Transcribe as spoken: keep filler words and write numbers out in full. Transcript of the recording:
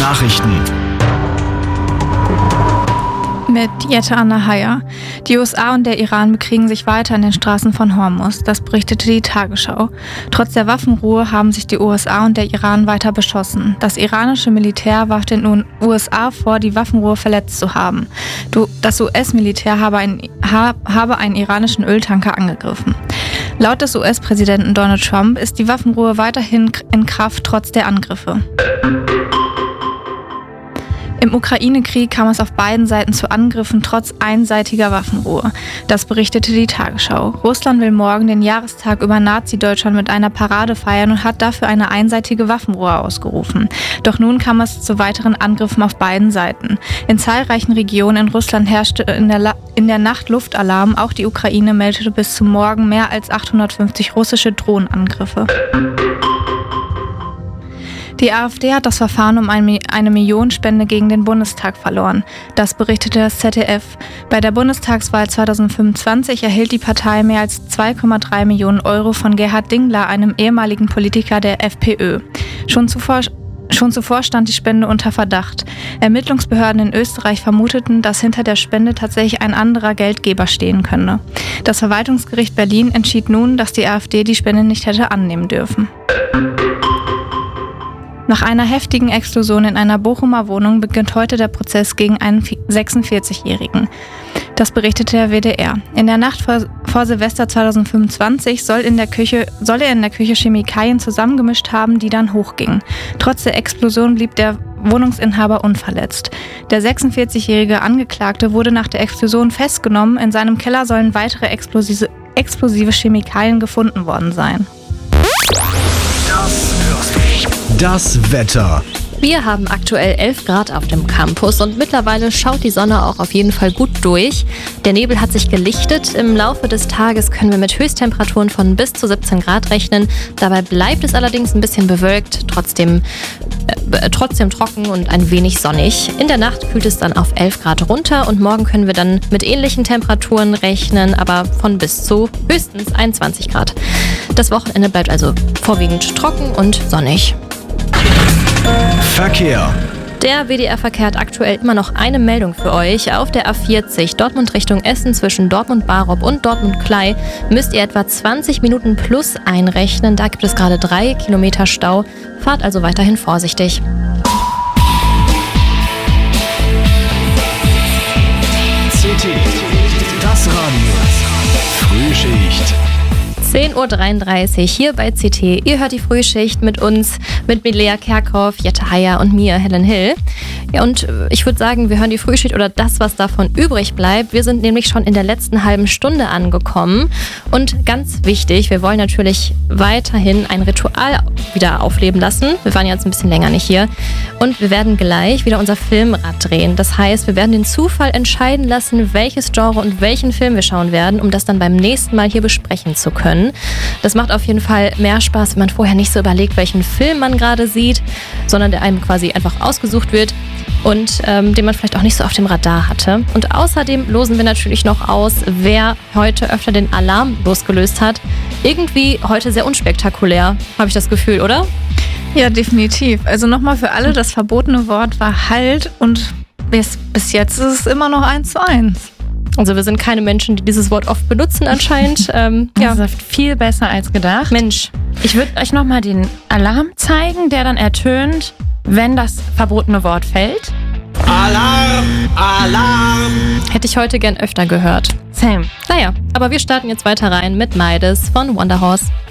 Nachrichten mit Jette Anna Heyer. Die U S A und der Iran bekriegen sich weiter in den Straßen von Hormuz. Das berichtete die Tagesschau. Trotz der Waffenruhe haben sich die U S A und der Iran weiter beschossen. Das iranische Militär warf den U S A vor, die Waffenruhe verletzt zu haben. Das U S-Militär habe einen, habe einen iranischen Öltanker angegriffen. Laut des U S-Präsidenten Donald Trump ist die Waffenruhe weiterhin in Kraft, trotz der Angriffe. Im Ukraine-Krieg kam es auf beiden Seiten zu Angriffen trotz einseitiger Waffenruhe. Das berichtete die Tagesschau. Russland will morgen den Jahrestag über Nazi-Deutschland mit einer Parade feiern und hat dafür eine einseitige Waffenruhe ausgerufen. Doch nun kam es zu weiteren Angriffen auf beiden Seiten. In zahlreichen Regionen in Russland herrschte in der, La- in der Nacht Luftalarm. Auch die Ukraine meldete bis zum Morgen mehr als achthundertfünfzig russische Drohnenangriffe. Die AfD hat das Verfahren um eine Millionenspende gegen den Bundestag verloren. Das berichtete das Z D F. Bei der Bundestagswahl zweitausendfünfundzwanzig erhielt die Partei mehr als zwei Komma drei Millionen Euro von Gerhard Dingler, einem ehemaligen Politiker der FPÖ. Schon zuvor Schon zuvor stand die Spende unter Verdacht. Ermittlungsbehörden in Österreich vermuteten, dass hinter der Spende tatsächlich ein anderer Geldgeber stehen könne. Das Verwaltungsgericht Berlin entschied nun, dass die AfD die Spende nicht hätte annehmen dürfen. Nach einer heftigen Explosion in einer Bochumer Wohnung beginnt heute der Prozess gegen einen sechsundvierzigjährigen. Das berichtete der W D R. In der Nacht vor, vor Silvester zweitausendfünfundzwanzig soll, in der Küche, soll er in der Küche Chemikalien zusammengemischt haben, die dann hochgingen. Trotz der Explosion blieb der Wohnungsinhaber unverletzt. Der sechsundvierzigjährige Angeklagte wurde nach der Explosion festgenommen. In seinem Keller sollen weitere explosive, explosive Chemikalien gefunden worden sein. Das hörst du. Das Wetter. Wir haben aktuell elf Grad auf dem Campus und mittlerweile schaut die Sonne auch auf jeden Fall gut durch. Der Nebel hat sich gelichtet. Im Laufe des Tages können wir mit Höchsttemperaturen von bis zu siebzehn Grad rechnen. Dabei bleibt es allerdings ein bisschen bewölkt, trotzdem, äh, trotzdem trocken und ein wenig sonnig. In der Nacht kühlt es dann auf elf Grad runter und morgen können wir dann mit ähnlichen Temperaturen rechnen, aber von bis zu höchstens einundzwanzig Grad. Das Wochenende bleibt also vorwiegend trocken und sonnig. Verkehr. Der W D R-Verkehr hat aktuell immer noch eine Meldung für euch. Auf der A vierzig Dortmund Richtung Essen zwischen Dortmund-Barop und Dortmund-Klei müsst ihr etwa zwanzig Minuten plus einrechnen. Da gibt es gerade drei Kilometer Stau. Fahrt also weiterhin vorsichtig. C T, das Radio. Frühschicht. zehn Uhr dreiunddreißig hier bei C T. Ihr hört die Frühschicht mit uns, mit Milea Kerkhoff, Jette Heyer und mir, Helen Hill. Ja, und ich würde sagen, wir hören die Frühschicht oder das, was davon übrig bleibt. Wir sind nämlich schon in der letzten halben Stunde angekommen. Und ganz wichtig, wir wollen natürlich weiterhin ein Ritual wieder aufleben lassen. Wir waren jetzt ein bisschen länger nicht hier. Und wir werden gleich wieder unser Filmrad drehen. Das heißt, wir werden den Zufall entscheiden lassen, welches Genre und welchen Film wir schauen werden, um das dann beim nächsten Mal hier besprechen zu können. Das macht auf jeden Fall mehr Spaß, wenn man vorher nicht so überlegt, welchen Film man gerade sieht, sondern der einem quasi einfach ausgesucht wird und ähm, den man vielleicht auch nicht so auf dem Radar hatte. Und außerdem losen wir natürlich noch aus, wer heute öfter den Alarm losgelöst hat. Irgendwie heute sehr unspektakulär, habe ich das Gefühl, oder? Ja, definitiv. Also nochmal für alle, das verbotene Wort war Halt und bis, bis jetzt ist es immer noch eins zu eins. Also wir sind keine Menschen, die dieses Wort oft benutzen anscheinend. Ähm, ja. Das ist viel besser als gedacht. Mensch. Ich würde euch nochmal den Alarm zeigen, der dann ertönt, wenn das verbotene Wort fällt. Alarm! Alarm! Hätte ich heute gern öfter gehört. Same. Naja, aber wir starten jetzt weiter rein mit Midas von Wonderhorse.